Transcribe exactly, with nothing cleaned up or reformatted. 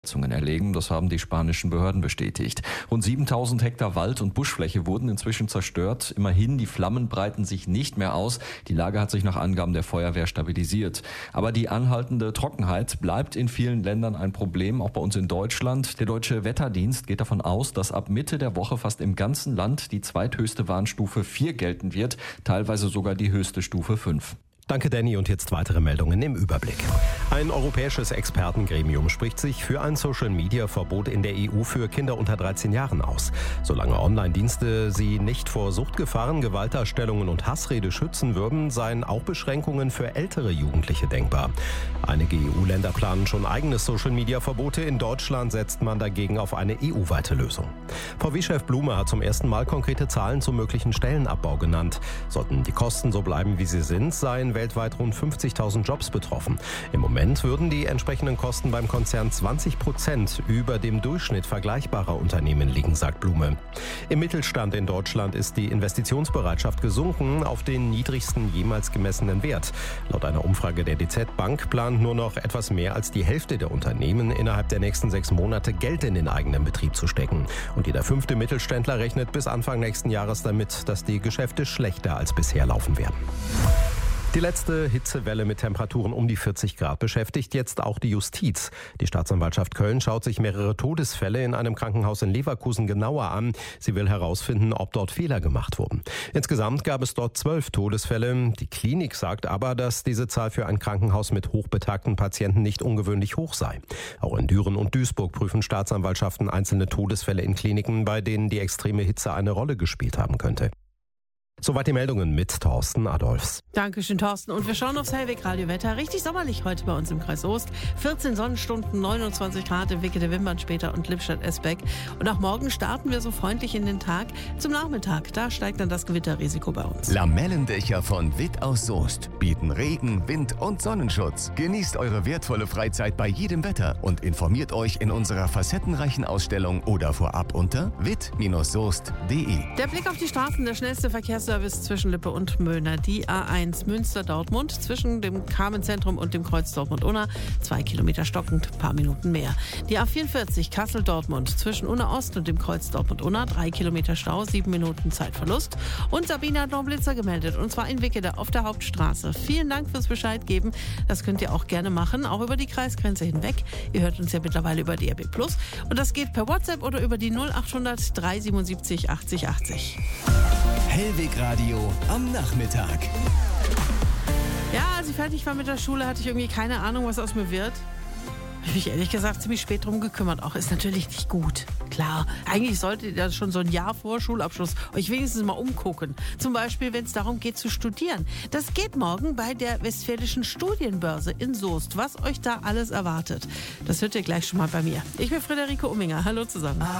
erlegen. Das haben die spanischen Behörden bestätigt. Rund siebentausend Hektar Wald- und Buschfläche wurden inzwischen zerstört. Immerhin, die Flammen breiten sich nicht mehr aus. Die Lage hat sich nach Angaben der Feuerwehr stabilisiert. Aber die anhaltende Trockenheit bleibt in vielen Ländern ein Problem, auch bei uns in Deutschland. Der Deutsche Wetterdienst geht davon aus, dass ab Mitte der Woche fast im ganzen Land die zweithöchste Warnstufe vier gelten wird, teilweise sogar die höchste Stufe fünf. Danke, Danny. Und jetzt weitere Meldungen im Überblick. Ein europäisches Expertengremium spricht sich für ein Social-Media-Verbot in der E U für Kinder unter dreizehn Jahren aus. Solange Online-Dienste sie nicht vor Suchtgefahren, Gewaltdarstellungen und Hassrede schützen würden, seien auch Beschränkungen für ältere Jugendliche denkbar. Einige E U-Länder planen schon eigene Social-Media-Verbote. In Deutschland setzt man dagegen auf eine E U-weite Lösung. V W-Chef Blume hat zum ersten Mal konkrete Zahlen zum möglichen Stellenabbau genannt. Sollten die Kosten so bleiben, wie sie sind, seien weltweit rund fünfzigtausend Jobs betroffen. Im Moment würden die entsprechenden Kosten beim Konzern zwanzig Prozent über dem Durchschnitt vergleichbarer Unternehmen liegen, sagt Blume. Im Mittelstand in Deutschland ist die Investitionsbereitschaft gesunken auf den niedrigsten jemals gemessenen Wert. Laut einer Umfrage der D Z Bank plant nur noch etwas mehr als die Hälfte der Unternehmen innerhalb der nächsten sechs Monate Geld in den eigenen Betrieb zu stecken. Und jeder fünfte Mittelständler rechnet bis Anfang nächsten Jahres damit, dass die Geschäfte schlechter als bisher laufen werden. Die letzte Hitzewelle mit Temperaturen um die vierzig Grad beschäftigt jetzt auch die Justiz. Die Staatsanwaltschaft Köln schaut sich mehrere Todesfälle in einem Krankenhaus in Leverkusen genauer an. Sie will herausfinden, ob dort Fehler gemacht wurden. Insgesamt gab es dort zwölf Todesfälle. Die Klinik sagt aber, dass diese Zahl für ein Krankenhaus mit hochbetagten Patienten nicht ungewöhnlich hoch sei. Auch in Düren und Duisburg prüfen Staatsanwaltschaften einzelne Todesfälle in Kliniken, bei denen die extreme Hitze eine Rolle gespielt haben könnte. Soweit die Meldungen mit Thorsten Adolfs. Dankeschön, Thorsten. Und wir schauen aufs Hellweg-Radio-Wetter. Richtig sommerlich heute bei uns im Kreis Ost. vierzehn Sonnenstunden, neunundzwanzig Grad im Wickede Wimbern später und Lippstadt-Esbeck. Und auch morgen starten wir so freundlich in den Tag. Zum Nachmittag, da steigt dann das Gewitterrisiko bei uns. Lamellendächer von Witt aus Soest bieten Regen, Wind und Sonnenschutz. Genießt eure wertvolle Freizeit bei jedem Wetter und informiert euch in unserer facettenreichen Ausstellung oder vorab unter witt soest punkt de. Der Blick auf die Straßen, der schnellste Verkehrsservice zwischen Lippe und Möhne. Die A eins Münster-Dortmund zwischen dem Carmenzentrum und dem Kreuz Dortmund-Unna. Zwei Kilometer stockend, paar Minuten mehr. Die A vierundvierzig Kassel-Dortmund zwischen Unna Ost und dem Kreuz Dortmund-Unna. Drei Kilometer Stau, sieben Minuten Zeitverlust. Und Sabine hat noch einen Blitzer gemeldet. Und zwar in Wickede auf der Hauptstraße. Vielen Dank fürs Bescheid geben. Das könnt ihr auch gerne machen, auch über die Kreisgrenze hinweg. Ihr hört uns ja mittlerweile über D A B Plus. Und das geht per WhatsApp oder über die null achthundert dreihundertsiebenundsiebzig achtzig achtzig. Hellweg Radio am Nachmittag. Ja, als ich fertig war mit der Schule, hatte ich irgendwie keine Ahnung, was aus mir wird. Habe ich mich ehrlich gesagt ziemlich spät drum gekümmert. Auch ist natürlich nicht gut. Klar, eigentlich solltet ihr schon so ein Jahr vor Schulabschluss euch wenigstens mal umgucken. Zum Beispiel, wenn es darum geht zu studieren. Das geht morgen bei der Westfälischen Studienbörse in Soest. Was euch da alles erwartet, das hört ihr gleich schon mal bei mir. Ich bin Friederike Umminger. Hallo zusammen.